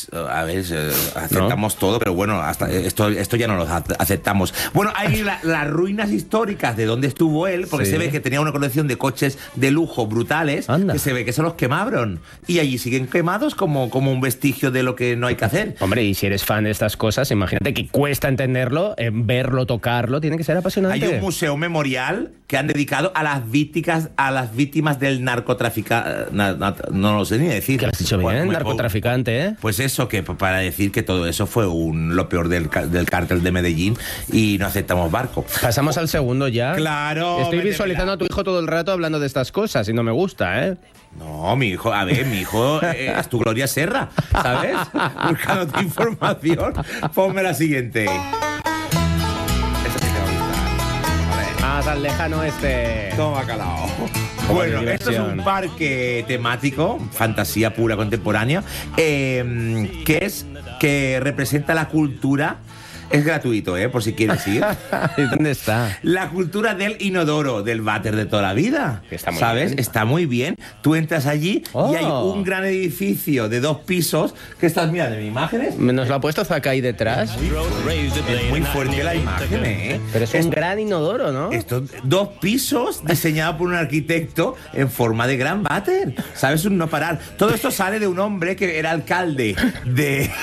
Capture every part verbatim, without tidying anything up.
pues, a ver, eh, aceptamos ¿no? todo, pero bueno, hasta esto, esto ya no lo aceptamos. Bueno, hay la, las ruinas históricas de donde estuvo él, porque sí. se ve que tenía una colección de coches de lujo brutales, Anda. que se ve que se los quemaron. Y allí siguen quemados como, como un vestigio de lo que no hay que hacer. Hombre, y si eres fan de estas cosas, imagínate que cuesta entenderlo, eh, verlo, tocarlo, tiene que ser apasionante. Hay un museo memorial que han dedicado a las víctimas, a las víctimas del narcotraficante. No, no, no lo sé ni decir. ¿Qué has dicho bien? Bueno, narcotraficante, ¿eh? Pues eso, que para decir que todo eso fue un, lo peor del, del cártel de Medellín y no aceptamos barco. Pasamos al segundo ya. Claro. Estoy métemela. visualizando a tu hijo todo el rato hablando de estas cosas y no me gusta, ¿eh? No, mi hijo, a ver, mi hijo eh, es tu Gloria Serra, ¿sabes? Buscándote información. Ponme la siguiente. Más al lejano este. Toma calao. Bueno, esto es un parque temático, fantasía pura contemporánea, eh, que es que representa la cultura. Es gratuito, ¿eh? Por si quieres ir. ¿Y dónde está? La cultura del inodoro, del váter de toda la vida. Que está muy ¿Sabes? bien. Está muy bien. Tú entras allí oh. y hay un gran edificio de dos pisos que estás mirando en imágenes. ¿Nos lo ha puesto Zaca ahí detrás? Es muy fuerte la imagen, ¿eh? Pero es un es, gran inodoro, ¿no? Estos dos pisos diseñados por un arquitecto en forma de gran váter. ¿Sabes? Un no parar. Todo esto sale de un hombre que era alcalde de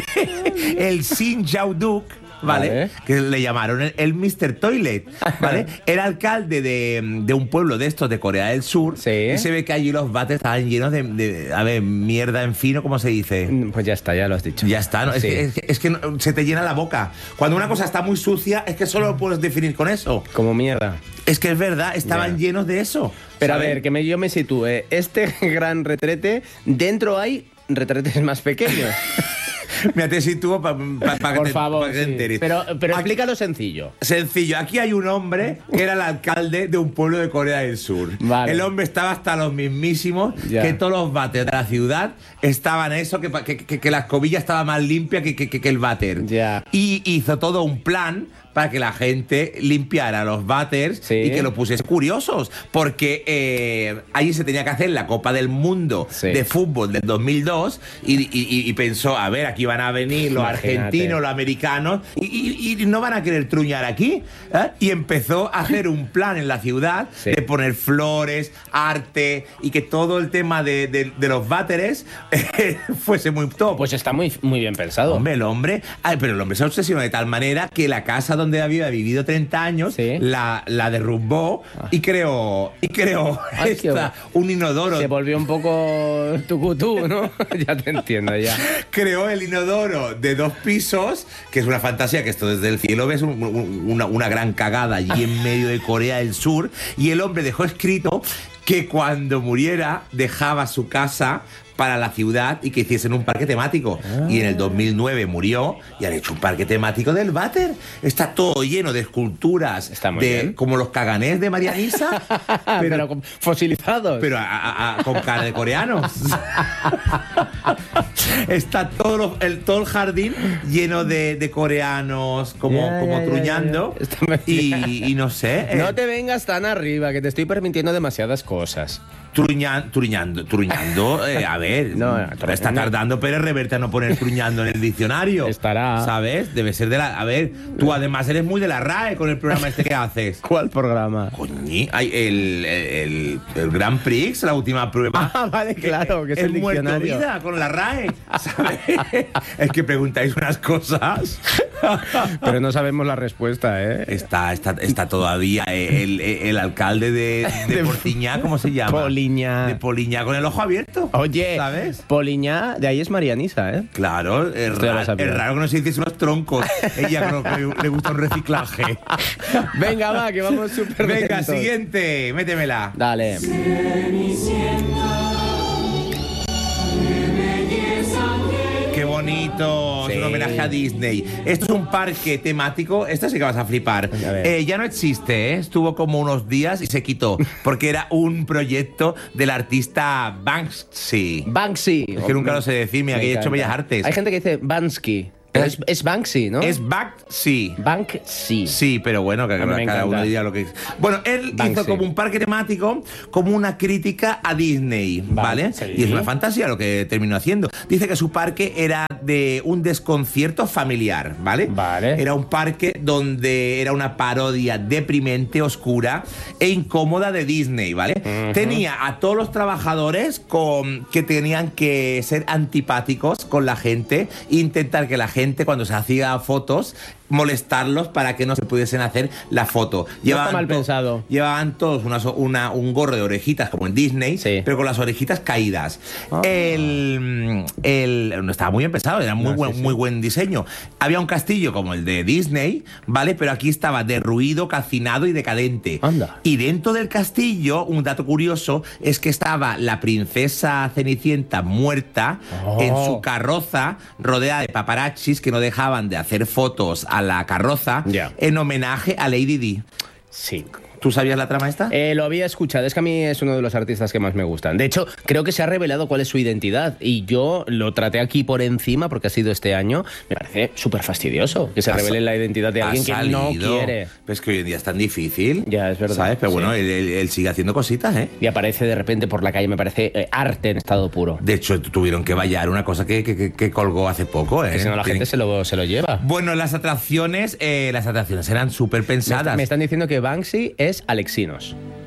el Sin Yauduk. ¿Vale? ¿Vale? Que le llamaron el, el mister Toilet, ¿vale? Era alcalde de, de un pueblo de estos de Corea del Sur. Sí. Y se ve que allí los váteres estaban llenos de, de, a ver, mierda en fino, ¿cómo se dice? Pues ya está, ya lo has dicho. Ya está, ¿no? Sí. Es, que, es, que, es que se te llena la boca. Cuando una cosa está muy sucia, es que solo lo puedes definir con eso. Como mierda. Es que es verdad, estaban yeah. llenos de eso. Pero ¿sabes? A ver, que me, yo me sitúe. Este gran retrete, dentro hay retretes más pequeños. Mira, te sitúo para pa, pa Por que te, favor, pa que sí. enteres. Pero, pero Aquí, explícalo sencillo. Sencillo. Aquí hay un hombre que era el alcalde de un pueblo de Corea del Sur. Vale. El hombre estaba hasta los mismísimos, ya. que todos los váteres de la ciudad estaban eso, que, que, que, que la escobilla estaba más limpia que, que, que el váter. Ya. Y hizo todo un plan para que la gente limpiara los váteres sí. y que lo pusiese curiosos, porque eh, allí se tenía que hacer la Copa del Mundo sí. de fútbol del dos mil dos y, y, y pensó, a ver, aquí van a venir los Imagínate. argentinos, los americanos y, y, y no van a querer truñar aquí, ¿eh? Y empezó a hacer un plan en la ciudad sí. de poner flores, arte y que todo el tema de, de, de los váteres eh, fuese muy top. Pues está muy, muy bien pensado. Hombre, el hombre, ay, pero el hombre se obsesionó de tal manera que la casa donde había vivido treinta años, sí. la, la derrumbó ah. y creó, y creó Ay, esta, un inodoro. Se volvió un poco tucutú, ¿no? Ya te entiendo, ya. Creó el inodoro de dos pisos, que es una fantasía, que esto desde el cielo ves un, un, una, una gran cagada allí en medio de Corea del Sur, y el hombre dejó escrito que cuando muriera dejaba su casa para la ciudad y que hiciesen un parque temático. Ah. Y en el dos mil nueve murió y han hecho un parque temático del váter. Está todo lleno de esculturas, Está muy de, bien. como los caganés de Marianisa, pero, pero con fosilizados. Pero a, a, a, con cara de coreanos. Está todo, lo, el, todo el jardín lleno de, de coreanos como, ya, como ya, truñando. ya, ya. Y, y no sé. No eh, te vengas tan arriba, que te estoy permitiendo demasiadas cosas. Truñan, truñando, truñando, eh, a ver, no, está tardando Pérez Reverte a no poner truñando en el diccionario. Estará. ¿Sabes? Debe ser de la... A ver, tú además eres muy de la R A E con el programa este que haces. ¿Cuál programa? Coñi, hay el, el, el Grand Prix, la última prueba. Ah, vale, claro, que es el, el diccionario. Muerto Vida con la R A E, ¿sabes? Es que preguntáis unas cosas. Pero no sabemos la respuesta, ¿eh? Está, está, está todavía el, el, el alcalde de, de, de Portiñá, ¿cómo se llama? Poliñá. De Poliñá con el ojo abierto. Oye, ¿sabes? Poliñá, de ahí es Marianisa, ¿eh? Claro, es, ra es raro que no se hiciese unos troncos. Ella no, le, le gusta un reciclaje. Venga, va, que vamos súper Venga, lentos. siguiente, métemela. Dale. Qué bonito, Sí. es un homenaje a Disney. Esto es un parque temático, esto sí que vas a flipar. A ver. Eh, ya no existe, ¿eh? Estuvo como unos días y se quitó, porque era un proyecto del artista Banksy. Banksy. Es que nunca lo sé decir, mira, Me que he hecho encanta. bellas artes. Hay gente que dice Bansky. Es, es Banksy, ¿no? Es Banksy. Banksy. Sí, pero bueno, que A mí me cada encanta. uno diría lo que es. Bueno, él Banksy. hizo como un parque temático, como una crítica a Disney, ¿vale? Vale, sí. Y es una fantasía lo que terminó haciendo. Dice que su parque era de un desconcierto familiar, ¿vale? Vale. Era un parque donde era una parodia deprimente, oscura e incómoda de Disney, ¿vale? Ujú. Tenía a todos los trabajadores con, que tenían que ser antipáticos con la gente e intentar que la gente cuando se hacía fotos molestarlos para que no se pudiesen hacer la foto. está mal to- pensado. Llevaban todos una, so- una- un gorro de orejitas como en Disney, Sí. pero con las orejitas caídas. Ah. El, el- no estaba muy bien pensado, era muy, No, buen, sí, sí. muy buen diseño. Había un castillo como el de Disney, ¿vale? Pero aquí estaba derruido, calcinado y decadente. Anda. Y dentro del castillo, un dato curioso es que estaba la princesa Cenicienta muerta Oh. en su carroza, rodeada de paparazzis que no dejaban de hacer fotos a la carroza Ya. en homenaje a Lady Di. Sí. ¿Tú sabías la trama esta? Eh, lo había escuchado, es que a mí es uno de los artistas que más me gustan. De hecho, creo que se ha revelado cuál es su identidad y yo lo traté aquí por encima porque ha sido este año. Me parece súper fastidioso que se Ha revele sa- la identidad de ha alguien que no salido. quiere. Pero es que hoy en día es tan difícil. Ya, es verdad. ¿Sabes? Pero Sí. bueno, él, él- él sigue haciendo cositas, ¿eh? Y aparece de repente por la calle, me parece eh, arte en estado puro. De hecho, tuvieron que vallar una cosa que, que- que- que colgó hace poco, ¿eh? Que si no la Tienen- gente se lo, se lo lleva. Bueno, las atracciones, eh, las atracciones eran súper Me, pensadas. me están diciendo que Banksy es Alexinos.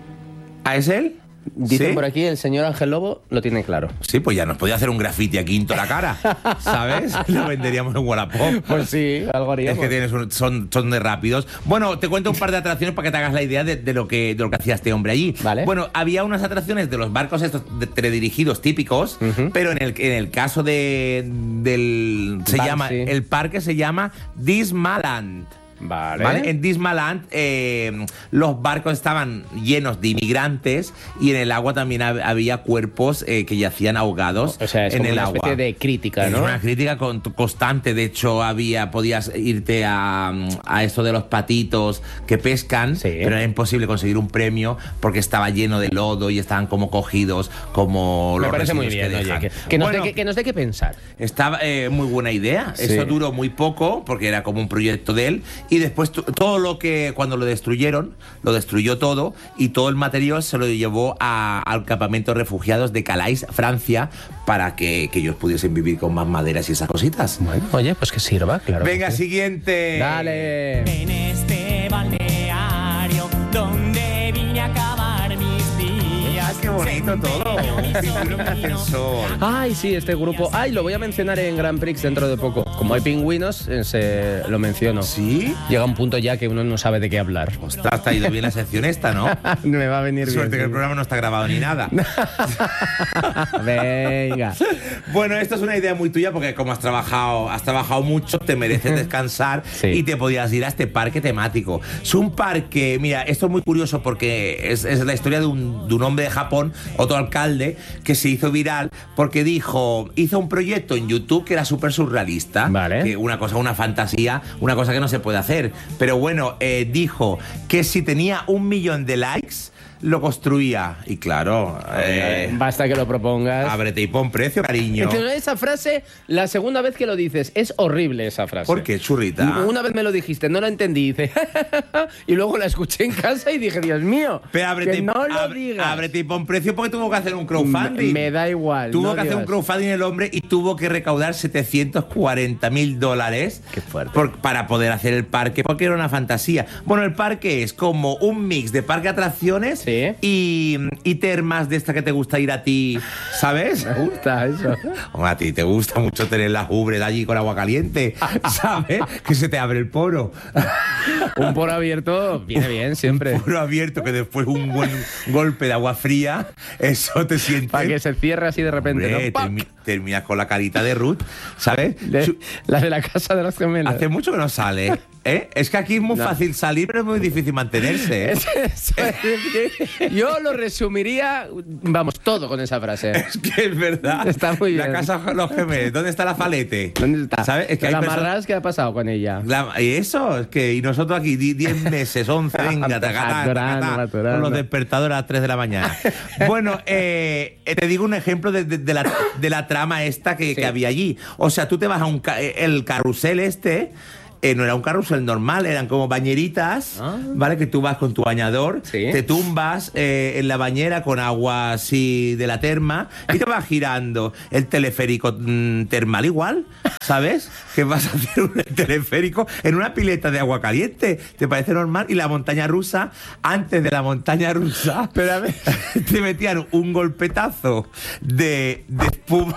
¿Ah, es él? Dicen ¿Sí? por aquí, el señor Ángel Lobo lo tiene claro. Sí, pues ya nos podía hacer un graffiti aquí en toda la cara, ¿sabes? Lo venderíamos en Wallapop. Pues sí, algo Es haríamos. que tienes un- son, son de rápidos. Bueno, te cuento un par de atracciones para que te hagas la idea de, de lo, que, de lo que hacía este hombre allí. Vale. Bueno, había unas atracciones de los barcos estos de- teledirigidos típicos, Ujú. pero en el, en el caso de, del... Se Banksy. llama, el parque se llama Dismaland. Vale. ¿Vale? En Dismaland eh, los barcos estaban llenos de inmigrantes y en el agua también hab- había cuerpos eh, que yacían ahogados O sea, es en como el una agua. especie de crítica, Es ¿no? una crítica con- constante. De hecho, había podías irte a, a esto de los patitos que pescan, Sí. pero era imposible conseguir un premio porque estaba lleno de lodo y estaban como cogidos, como Me los parece muy residuos bien, que oye, dejan. que, que nos Bueno, dé que, que nos dé que pensar. estaba eh, muy buena idea. Sí. Eso duró muy poco porque era como un proyecto de él. Y después tu- todo lo que cuando lo destruyeron, lo destruyó todo y todo el material se lo llevó a- al campamento de refugiados de Calais, Francia, para que, que ellos pudiesen vivir con más maderas y esas cositas. Bueno, oye, pues que sirva, claro. Venga, que sí. siguiente. Dale. En este balneario donde vine a acabar mis días. Qué bonito todo. Pintura en ascensor. Ay, sí, este grupo. Ay, lo voy a mencionar en Grand Prix dentro de poco. Como hay pingüinos, eh, se lo menciono. ¿Sí? Llega un punto ya que uno no sabe de qué hablar. Ostras, te ha ido bien la sección esta, ¿no? Me va a venir bien. Suerte que el sí. programa no está grabado ni nada. Venga. Bueno, esto es una idea muy tuya porque como has trabajado, has trabajado mucho, te mereces descansar Sí. y te podías ir a este parque temático. Es un parque, mira, esto es muy curioso porque es, es la historia de un, de un hombre de Japón, otro alcalde, que se hizo viral porque dijo, hizo un proyecto en YouTube que era súper surrealista. Vale. Que una cosa, una fantasía, una cosa que no se puede hacer. Pero bueno, eh, dijo que si tenía un millón de likes, lo construía. Y claro, eh, Basta que lo propongas. ábrete y pon precio, cariño. Entonces, esa frase, la segunda vez que lo dices, es horrible esa frase. ¿Por qué, churrita? Una vez me lo dijiste, no lo entendí, dice, y luego la escuché en casa y dije, Dios mío, Pero ábrete, que y- no lo ab- digas. ábrete y pon precio porque tuvo que hacer un crowdfunding. Me, me da igual. Tuvo no que hacer un digas. crowdfunding el hombre y tuvo que recaudar setecientos cuarenta mil dólares. Qué fuerte. por- para poder hacer el parque, porque era una fantasía. Bueno, el parque es como un mix de parque de atracciones Sí. y, y termas de esta que te gusta ir a ti, ¿sabes? Me gusta eso. Hombre, a ti te gusta mucho tener las ubres allí con agua caliente, ¿sabes? Que se te abre el poro. Un poro abierto viene bien siempre. Poro abierto que después un buen golpe de agua fría, eso te siente. Para que se cierre así de repente, Hombre, ¿no? ¡Pac! termi- terminas con la carita de Ruth, ¿sabes? De- Su- la de la casa de los gemelos. Hace mucho que no sale. ¿Eh? Es que aquí es muy No. fácil salir, pero es muy difícil mantenerse. ¿eh? Es- es- es que yo lo resumiría, vamos, todo con esa frase. Es que es verdad. Está muy La bien. casa de los gemelos. ¿Dónde está la falete? ¿Dónde está? ¿Sabes? Es que hay la personas- amarras, ¿qué ha pasado con ella? La- y eso, es que y nosotros aquí di- diez meses, once, venga, tacatá, Maturando, tacatá, maturando. con los despertadores a las tres de la mañana. Bueno, eh, eh, te digo un ejemplo de, de- de la, de la trama esta que, Sí. que había allí. O sea, tú te vas a un ca- el carrusel este. Eh, no era un carrusel normal, eran como bañeritas, Ah. ¿vale? Que tú vas con tu bañador, Sí. te tumbas eh, en la bañera con agua así de la terma y te vas girando el teleférico mm, termal igual, ¿sabes? Que vas a hacer un teleférico en una pileta de agua caliente, ¿te parece normal? Y la montaña rusa, antes de la montaña rusa, Pero a ver. te metían un golpetazo de, de espuma.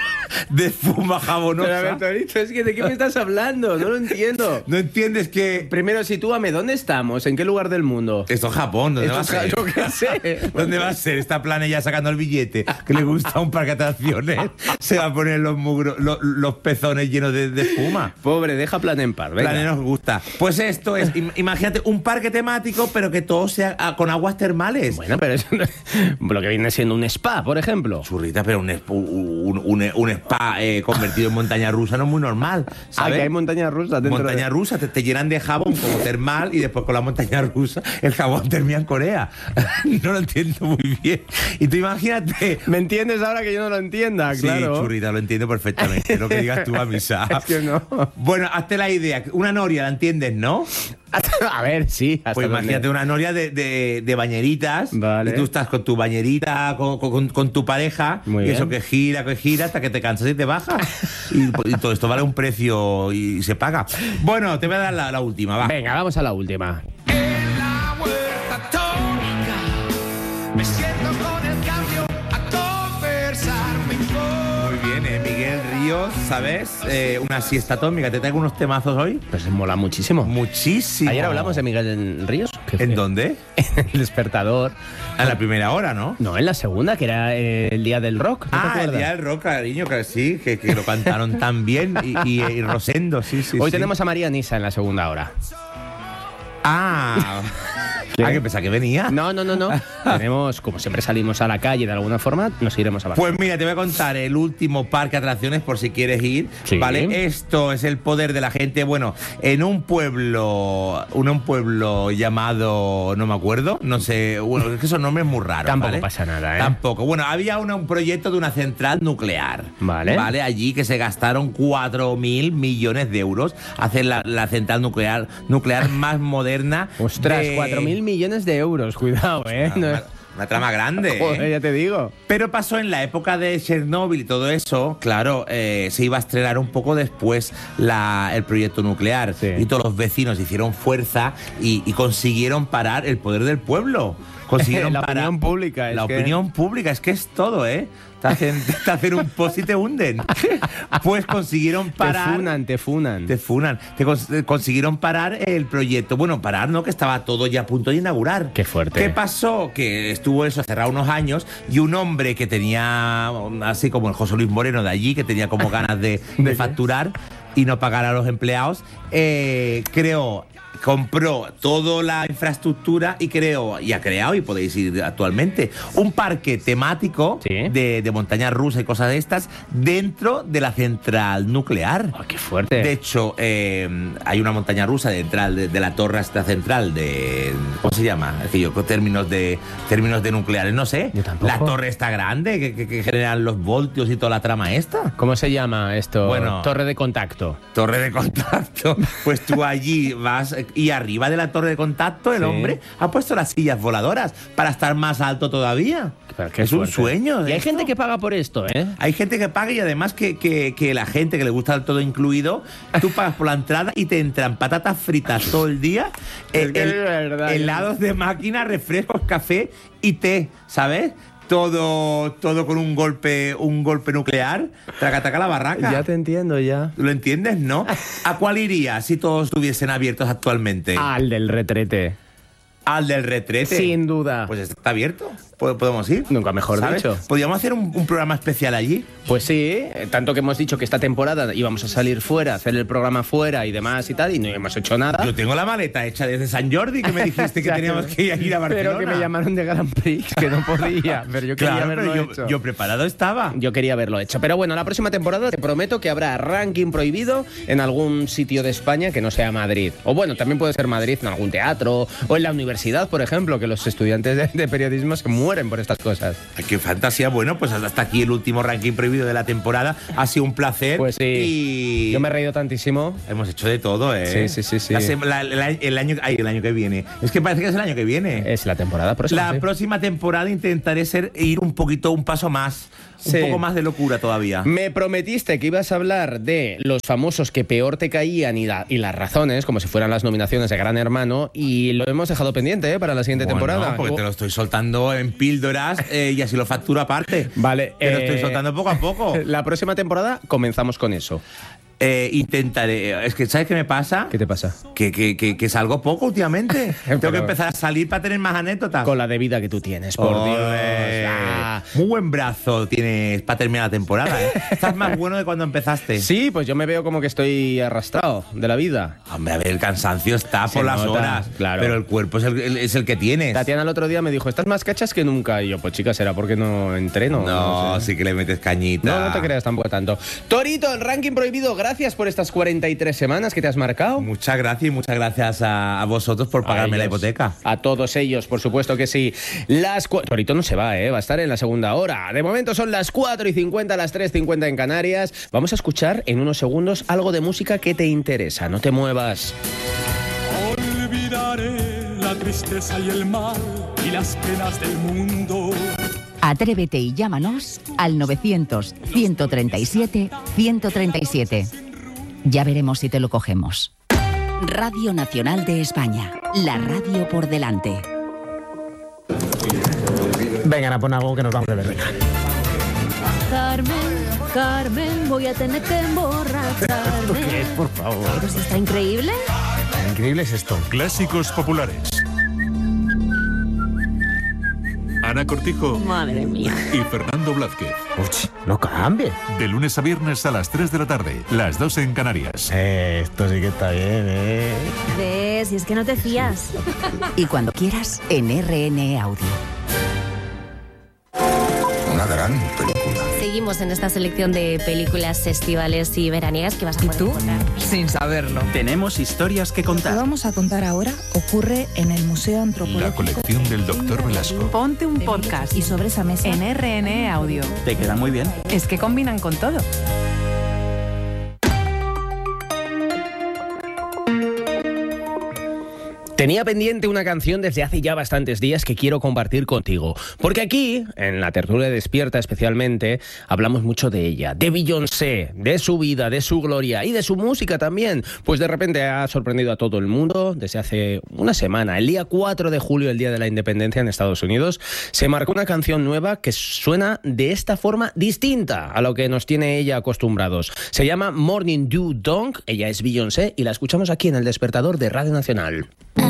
De espuma jabonosa. Pero a ver, Torito, es que ¿de qué me estás hablando? No lo entiendo. ¿No entiendes que Primero, sitúame, ¿dónde estamos? ¿En qué lugar del mundo? esto es Japón? ¿Dónde Esto va a es ser? Ja- yo qué sé. ¿Dónde va a ser? Esta plana ya sacando el billete, que le gusta un parque de atracciones, se va a poner los, mugro- lo- los pezones llenos de, de espuma. Pobre, deja plan en par, venga. Plane nos gusta. Pues esto es, im- imagínate, un parque temático, pero que todo sea ah, con aguas termales. Bueno, pero eso no es- lo que viene siendo un spa, por ejemplo. Churrita, pero un, sp- un, un- un spa eh, convertido en montaña rusa no es muy normal, Ah, ¿sabes? que hay montañas rusas dentro Montaña de... rusa, te, te llenan de jabón como termal y después con la montaña rusa el jabón termina en Corea. No lo entiendo muy bien. Y tú imagínate... ¿Me entiendes ahora que yo no lo entienda? Claro. Sí, churrita, lo entiendo perfectamente. Lo que digas tú a misa. Es que no. Bueno, hazte la idea. Una noria, ¿la entiendes, no? A ver, sí. hasta Pues dónde. imagínate una noria de, de- de bañeritas. Vale. Y tú estás con tu bañerita, con, con- con tu pareja. Muy y bien. eso que gira, que gira, hasta que te cansas y te bajas. y, y todo esto vale un precio y se paga. Bueno, te voy a dar la, la última, va. Venga, vamos a la última. En la huerta atómica me siento con el cambio a conversar mejor. Muy bien, eh, Miguel Ríos, ¿sabes? Eh, una siesta atómica. ¿Te traigo unos temazos hoy? Pues mola muchísimo. Muchísimo. Ayer hablamos de Miguel Ríos. ¿Qué ¿En fue? dónde? En el despertador. A la primera hora, ¿no? No, en la segunda, que era eh, el día del rock. ¿no te Ah, el acuerdas? día del rock, cariño, que sí, que, que lo cantaron tan bien. Y, y, y Rosendo, sí, sí. Hoy sí. tenemos a María Nisa en la segunda hora. Ah. Ah, que pensaba que venía. No, no, no, no. Tenemos, como siempre salimos a la calle de alguna forma, nos iremos a Barcelona. Pues mira, te voy a contar el último parque de atracciones por si quieres ir, Sí. ¿vale? Esto es el poder de la gente. Bueno, en un pueblo, en un pueblo llamado, no me acuerdo, no sé, bueno, es que esos nombres muy raros. Tampoco ¿vale? pasa nada, ¿eh? Tampoco. Bueno, había una- un proyecto de una central nuclear. Vale. Vale, allí que se gastaron cuatro mil millones de euros hacer la, la central nuclear, nuclear más moderna. Ostras, de- cuatro mil millones de euros, cuidado, ¿eh? No Una, es- una trama grande. Joder, ¿eh? ya te digo. Pero pasó en la época de Chernóbil y todo eso, claro, eh, se iba a estrenar un poco después la, el proyecto nuclear. Sí. Y todos los vecinos hicieron fuerza y, y consiguieron parar el poder del pueblo. Consiguieron La parar opinión pública, es La que- opinión pública, es que es todo, ¿eh? Te hacen, te hacen un post y te hunden. Pues consiguieron parar. Te funan, te funan. Te funan. Te cons- eh, consiguieron parar el proyecto. Bueno, parar, ¿no? Que estaba todo ya a punto de inaugurar. Qué fuerte. ¿Qué pasó? Que estuvo eso cerrado unos años y un hombre que tenía, así como el José Luis Moreno de allí, que tenía como ganas de, de ¿De qué? facturar y no pagar a los empleados, eh, creó... Compró toda la infraestructura y creó, y ha creado, y podéis ir actualmente, un parque temático Sí. de, de montañas rusas y cosas de estas dentro de la central nuclear. Oh, qué fuerte. De hecho, eh, hay una montaña rusa dentro de, de la torre hasta central de... ¿Cómo se llama? Es que yo con términos de, términos de nucleares no sé. Yo tampoco. La torre está grande, que, que- que generan los voltios y toda la trama esta. ¿Cómo se llama esto? Bueno. Torre de contacto. Torre de contacto. Pues tú allí vas y arriba de la torre de contacto el Sí. hombre ha puesto las sillas voladoras para estar más alto todavía. Pero qué es un fuerte. sueño. Y hay esto. gente que paga por esto, ¿eh? Hay gente que paga y además que, que, que la gente que le gusta el todo incluido, tú pagas por la entrada y te entran patatas fritas todo el día, Es eh, que el- es verdad, helados de máquina, refrescos, café y té, ¿sabes? Todo, todo con un golpe, un golpe nuclear, tracataca la barraca. Ya te entiendo, ya. ¿Lo entiendes, no? ¿A cuál irías si todos estuviesen abiertos actualmente? Al del retrete. Al del retrete. Sin duda. Pues está abierto. podemos ir. Nunca mejor ¿sabes? dicho. ¿Podríamos hacer un, un programa especial allí? Pues sí, eh, tanto que hemos dicho que esta temporada íbamos a salir fuera, hacer el programa fuera y demás y tal, y no hemos hecho nada. Yo tengo la maleta hecha desde San Jordi, que me dijiste que teníamos que ir a Barcelona. Pero que me llamaron de Grand Prix, que no podía, pero yo quería Claro, haberlo pero yo, hecho. yo preparado estaba. Yo quería haberlo hecho. Pero bueno, la próxima temporada te prometo que habrá ranking prohibido en algún sitio de España que no sea Madrid. O bueno, también puede ser Madrid en algún teatro o en la universidad, por ejemplo, que los estudiantes de, de periodismo se mueren por estas cosas. Ay, qué fantasía. Bueno, pues hasta aquí el último ranking prohibido de la temporada. Ha sido un placer. Pues sí. Y Yo me he reído tantísimo. hemos hecho de todo, ¿eh? Sí, sí, sí, sí. La sem- la- la- el, año, ay, el año que viene. Es que parece que es el año que viene. Es la temporada próxima. La sí. próxima temporada intentaré ser ir un poquito, un paso más. Un Sí. poco más de locura todavía. Me prometiste que ibas a hablar de los famosos que peor te caían y, la- y las razones, como si fueran las nominaciones de Gran Hermano, y lo hemos dejado pendiente ¿eh? para la siguiente Bueno, temporada. porque te lo estoy soltando en píldoras eh, y así lo facturo aparte. Vale, Te lo eh, estoy soltando poco a poco. La próxima temporada comenzamos con eso. Eh, intentaré. Es que, ¿sabes qué me pasa? ¿Qué te pasa? Que, que, que, que salgo poco últimamente. Tengo Pero- que empezar a salir para tener más anécdotas. Con la de vida que tú tienes, por Ole. Dios. Ah. Muy buen brazo tienes para terminar la temporada, ¿eh? Estás más bueno de cuando empezaste. Sí, pues yo me veo como que estoy arrastrado de la vida. Hombre, a ver, el cansancio está Se por las nota, horas. claro. Pero el cuerpo es el, el- es el que tienes. Tatiana el otro día me dijo, estás más cachas que nunca. Y yo, pues chica, será porque no entreno. No, sé. sí que le metes cañita. No, no te creas tampoco tanto. Torito, el ranking prohibido, gracias por estas cuarenta y tres semanas que te has marcado. Muchas gracias y muchas gracias a, a vosotros por pagarme A la ellos. hipoteca. A todos ellos, por supuesto que sí. Las cu- Torito no se va, ¿eh? Va a estar en la segunda hora. De momento son las cuatro y cincuenta, las tres y cincuenta en Canarias. Vamos a escuchar en unos segundos algo de música que te interesa. No te muevas. Olvidaré la tristeza y el mal y las penas del mundo. Atrévete y llámanos al novecientos, ciento treinta y siete, ciento treinta y siete. Ya veremos si te lo cogemos. Radio Nacional de España. La radio por delante. Venga, a poner algo que nos vamos de ver. Venga. Carmen, Carmen, voy a tener que emborracharme. ¿Qué es, por favor? Pero si está increíble. Increíble es esto. Clásicos populares. Ana Cortijo Madre mía. y Fernando Blázquez. Uch, no cambie. De lunes a viernes a las tres de la tarde, las dos en Canarias. Eh, esto sí que está bien, ¿eh? ¿Ves? Si es que no te fías. Y cuando quieras, en R N E Audio. Una gran película. Seguimos en esta selección de películas estivales y veraniegas que vas a poder encontrar. Sin saberlo. Tenemos historias que Lo que contar. vamos a contar ahora ocurre en el Museo Antropológico. La colección del doctor Velasco. Ponte un podcast Y sobre esa mesa en R N E Audio. Te queda muy bien. Es que combinan con todo. Tenía pendiente una canción desde hace ya bastantes días que quiero compartir contigo. Porque aquí, en la tertulia Despierta especialmente, hablamos mucho de ella, de Beyoncé, de su vida, de su gloria y de su música también. Pues de repente ha sorprendido a todo el mundo desde hace una semana. El día cuatro de julio, el día de la independencia en Estados Unidos, se marcó una canción nueva que suena de esta forma distinta a lo que nos tiene ella acostumbrados. Se llama Morning Dew Dong, ella es Beyoncé y la escuchamos aquí en El Despertador de Radio Nacional.